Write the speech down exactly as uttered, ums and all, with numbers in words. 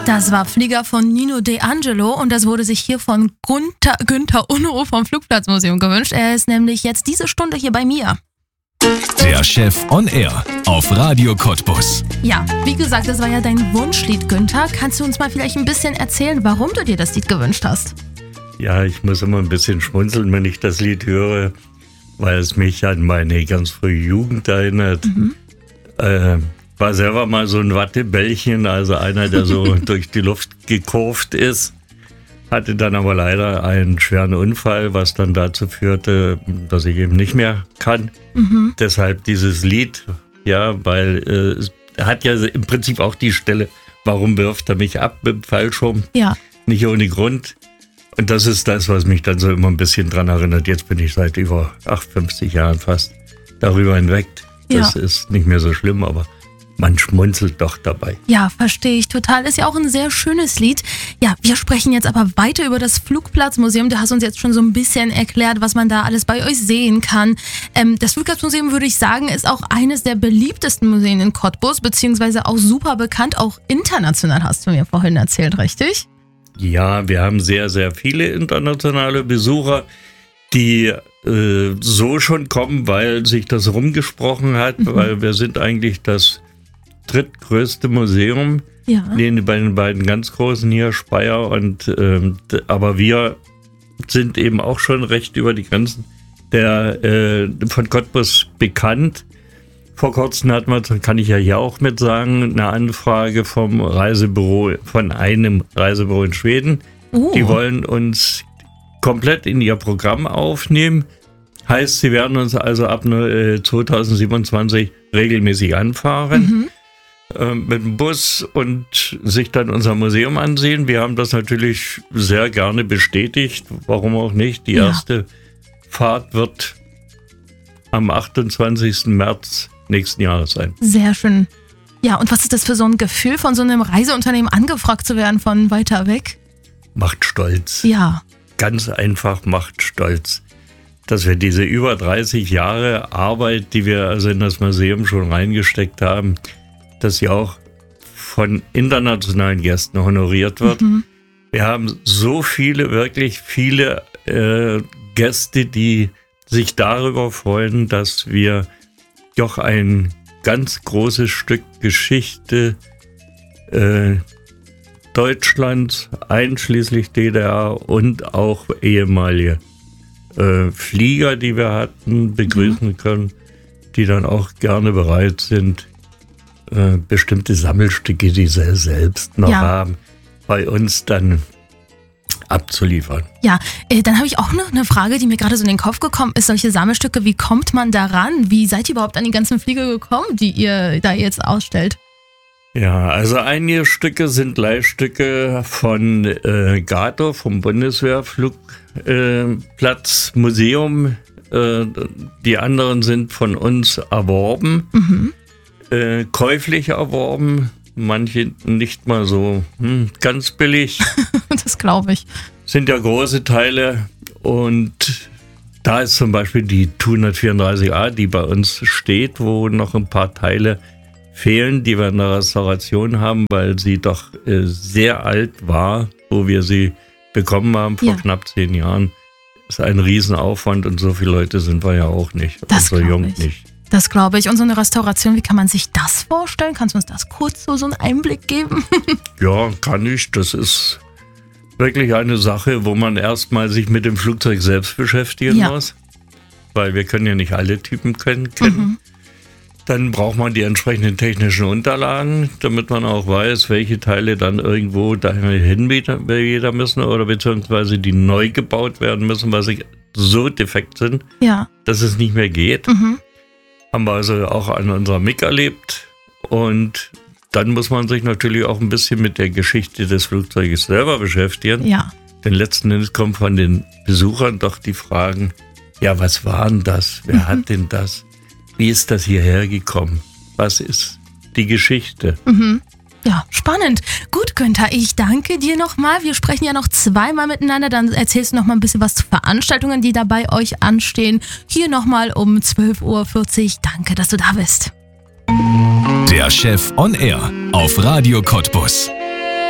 Das war Flieger von Nino D'Angelo und das wurde sich hier von Günther, Günther Unruh vom Flugplatzmuseum gewünscht. Er ist nämlich jetzt diese Stunde hier bei mir. Der Chef on Air auf Radio Cottbus. Ja, wie gesagt, das war ja dein Wunschlied, Günther. Kannst du uns mal vielleicht ein bisschen erzählen, warum du dir das Lied gewünscht hast? Ja, ich muss immer ein bisschen schmunzeln, wenn ich das Lied höre, weil es mich an meine ganz frühe Jugend erinnert. Mhm. Äh, war selber mal so ein Wattebällchen, also einer, der so durch die Luft gekurvt ist. Hatte dann aber leider einen schweren Unfall, was dann dazu führte, dass ich eben nicht mehr kann. Mhm. Deshalb dieses Lied, ja, weil äh, er hat ja im Prinzip auch die Stelle, warum wirft er mich ab mit dem Fallschirm? Ja. Nicht ohne Grund. Und das ist das, was mich dann so immer ein bisschen dran erinnert. Jetzt bin ich seit über fünfzig Jahren fast darüber hinweg. Das ja. ist nicht mehr so schlimm, aber man schmunzelt doch dabei. Ja, verstehe ich total. Ist ja auch ein sehr schönes Lied. Ja, wir sprechen jetzt aber weiter über das Flugplatzmuseum. Du hast uns jetzt schon so ein bisschen erklärt, was man da alles bei euch sehen kann. Ähm, das Flugplatzmuseum, würde ich sagen, ist auch eines der beliebtesten Museen in Cottbus, beziehungsweise auch super bekannt, auch international, hast du mir vorhin erzählt, richtig? Ja, wir haben sehr, sehr viele internationale Besucher, die äh, so schon kommen, weil sich das rumgesprochen hat, mhm. weil wir sind eigentlich das drittgrößte Museum, ja. neben bei den beiden ganz großen hier, Speyer und ähm, aber wir sind eben auch schon recht über die Grenzen der äh, von Cottbus bekannt. Vor kurzem hatten wir, kann ich ja hier auch mit sagen, eine Anfrage vom Reisebüro, von einem Reisebüro in Schweden. Oh. Die wollen uns komplett in ihr Programm aufnehmen. Heißt, sie werden uns also ab äh, zwanzig siebenundzwanzig regelmäßig anfahren. Mhm. Mit dem Bus und sich dann unser Museum ansehen. Wir haben das natürlich sehr gerne bestätigt. Warum auch nicht? Die ja. erste Fahrt wird am achtundzwanzigsten März nächsten Jahres sein. Sehr schön. Ja, und was ist das für so ein Gefühl, von so einem Reiseunternehmen angefragt zu werden von weiter weg? Macht stolz. Ja. Ganz einfach macht stolz. Dass wir diese über dreißig Jahre Arbeit, die wir also in das Museum schon reingesteckt haben, dass sie auch von internationalen Gästen honoriert wird. Mhm. Wir haben so viele, wirklich viele äh, Gäste, die sich darüber freuen, dass wir doch ein ganz großes Stück Geschichte äh, Deutschlands, einschließlich D D R und auch ehemalige äh, Flieger, die wir hatten, begrüßen mhm. können, die dann auch gerne bereit sind, Äh, bestimmte Sammelstücke, die sie selbst noch ja. haben, bei uns dann abzuliefern. Ja, äh, dann habe ich auch noch eine Frage, die mir gerade so in den Kopf gekommen ist. Solche Sammelstücke, wie kommt man daran? Wie seid ihr überhaupt an die ganzen Flieger gekommen, die ihr da jetzt ausstellt? Ja, also einige Stücke sind Leihstücke von äh, Gato, vom Bundeswehrflugplatzmuseum. Äh, die anderen sind von uns erworben. Mhm. Äh, käuflich erworben, manche nicht mal so hm, ganz billig. Das glaube ich. Sind ja große Teile und da ist zum Beispiel die Tu hundertvierunddreißig A, die bei uns steht, wo noch ein paar Teile fehlen, die wir in der Restauration haben, weil sie doch äh, sehr alt war, wo wir sie bekommen haben vor ja. knapp zehn Jahren. Das ist ein Riesenaufwand und so viele Leute sind wir ja auch nicht. Das so jung ich. nicht. Das glaube ich. Und so eine Restauration, wie kann man sich das vorstellen? Kannst du uns das kurz so, so einen Einblick geben? Ja, kann ich. Das ist wirklich eine Sache, wo man erstmal sich mit dem Flugzeug selbst beschäftigen ja. muss. Weil wir können ja nicht alle Typen kennen. Mhm. Dann braucht man die entsprechenden technischen Unterlagen, damit man auch weiß, welche Teile dann irgendwo dahin wieder müssen oder beziehungsweise die neu gebaut werden müssen, weil sie so defekt sind, ja. dass es nicht mehr geht. Mhm. Haben wir also auch an unserer M I G erlebt und dann muss man sich natürlich auch ein bisschen mit der Geschichte des Flugzeuges selber beschäftigen. Ja. Denn letzten Endes kommen von den Besuchern doch die Fragen, ja, was war denn das? Wer mhm. hat denn das? Wie ist das hierher gekommen? Was ist die Geschichte? Mhm. Ja, spannend. Gut, Günther, ich danke dir nochmal. Wir sprechen ja noch zweimal miteinander. Dann erzählst du noch mal ein bisschen was zu Veranstaltungen, die da bei euch anstehen. Hier nochmal um zwölf Uhr vierzig. Danke, dass du da bist. Der Chef on Air auf Radio Cottbus.